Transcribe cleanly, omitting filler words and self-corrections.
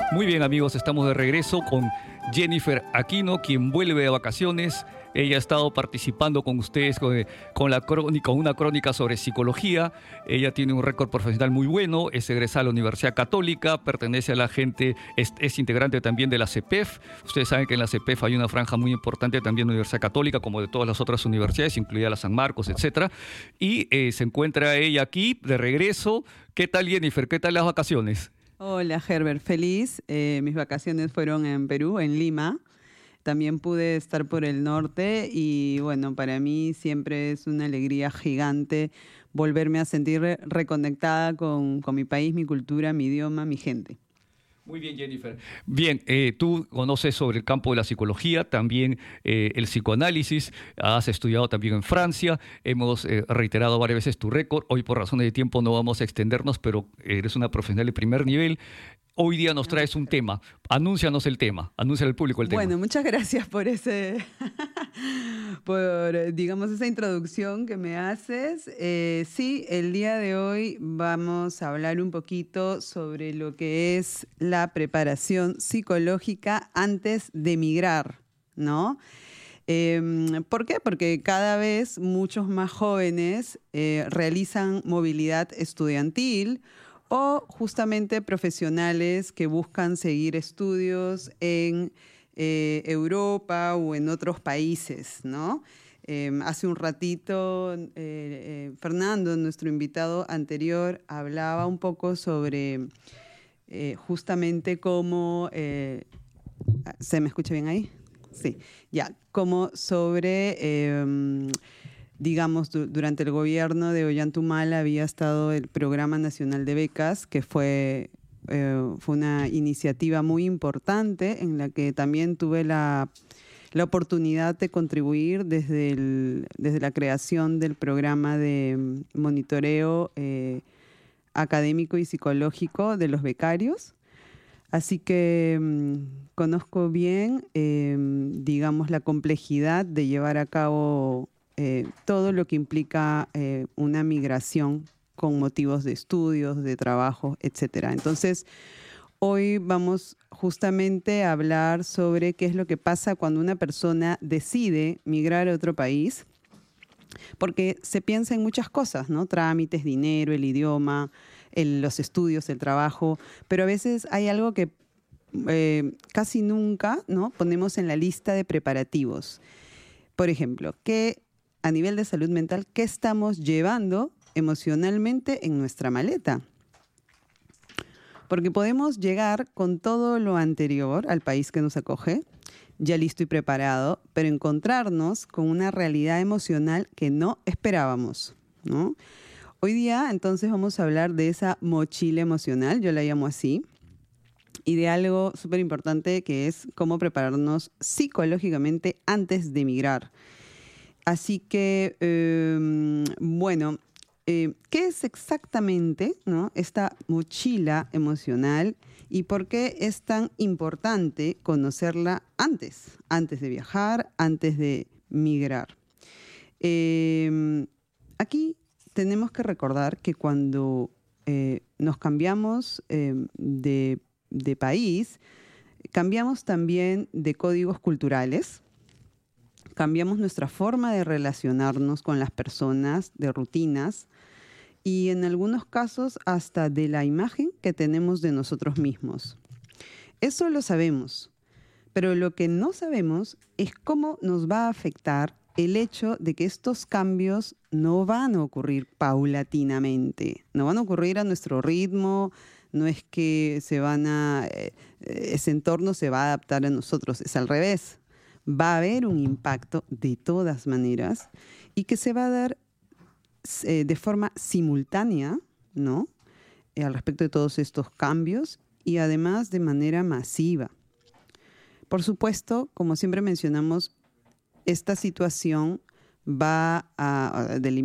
Muy bien, amigos, estamos de regreso con Jennifer Aquino, quien vuelve de vacaciones. Ella ha estado participando con ustedes con una crónica sobre psicología. Ella tiene un récord profesional muy bueno, es egresada de la Universidad Católica, pertenece a la gente, es integrante también de la CEPEF. Ustedes saben que en la CEPEF hay una franja muy importante también de la Universidad Católica, como de todas las otras universidades, incluida la San Marcos, etcétera. Y se encuentra ella aquí, de regreso. ¿Qué tal, Jennifer? ¿Qué tal las vacaciones? Hola, Herbert, feliz. Mis vacaciones fueron en Perú, en Lima. También pude estar por el norte y bueno, para mí siempre es una alegría gigante volverme a sentir reconectada con mi país, mi cultura, mi idioma, mi gente. Muy bien, Jennifer. Bien, tú conoces sobre el campo de la psicología, también el psicoanálisis, has estudiado también en Francia, hemos reiterado varias veces tu récord. Hoy por razones de tiempo no vamos a extendernos, pero eres una profesional de primer nivel. Hoy día nos traes un tema. Anúncianos el tema, anuncia al público el tema. Bueno, muchas gracias por digamos, esa introducción que me haces. Sí, el día de hoy vamos a hablar un poquito sobre lo que es la preparación psicológica antes de migrar, ¿no? ¿Por qué? Porque cada vez muchos más jóvenes realizan movilidad estudiantil o justamente profesionales que buscan seguir estudios en Europa o en otros países, ¿no? Hace un ratito, Fernando, nuestro invitado anterior, hablaba un poco sobre justamente cómo... ¿se me escucha bien ahí? Sí, ya, como sobre... digamos, durante el gobierno de Ollantaytamala había estado el Programa Nacional de Becas, que fue una iniciativa muy importante en la que también tuve la oportunidad de contribuir desde la creación del programa de monitoreo académico y psicológico de los becarios. Así que conozco bien, digamos, la complejidad de llevar a cabo todo lo que implica una migración con motivos de estudios, de trabajo, etcétera. Entonces, hoy vamos justamente a hablar sobre qué es lo que pasa cuando una persona decide migrar a otro país, porque se piensa en muchas cosas, ¿no? Trámites, dinero, el idioma, los estudios, el trabajo, pero a veces hay algo que casi nunca, ¿no?, ponemos en la lista de preparativos. Por ejemplo, a nivel de salud mental, ¿qué estamos llevando emocionalmente en nuestra maleta? Porque podemos llegar con todo lo anterior al país que nos acoge, ya listo y preparado, pero encontrarnos con una realidad emocional que no esperábamos, ¿no? Hoy día, entonces, vamos a hablar de esa mochila emocional, yo la llamo así, y de algo súper importante que es cómo prepararnos psicológicamente antes de emigrar. Así que, bueno, ¿qué es exactamente, ¿no?, esta mochila emocional y por qué es tan importante conocerla antes de viajar, antes de migrar? Aquí tenemos que recordar que cuando nos cambiamos de país, cambiamos también de códigos culturales, cambiamos nuestra forma de relacionarnos con las personas, de rutinas y en algunos casos hasta de la imagen que tenemos de nosotros mismos. Eso lo sabemos, pero lo que no sabemos es cómo nos va a afectar el hecho de que estos cambios no van a ocurrir paulatinamente, no van a ocurrir a nuestro ritmo, no es que ese entorno se va a adaptar a nosotros, es al revés. Va a haber un impacto de todas maneras y que se va a dar de forma simultánea, ¿no?, al respecto de todos estos cambios y además de manera masiva. Por supuesto, como siempre mencionamos, esta situación va a delimitar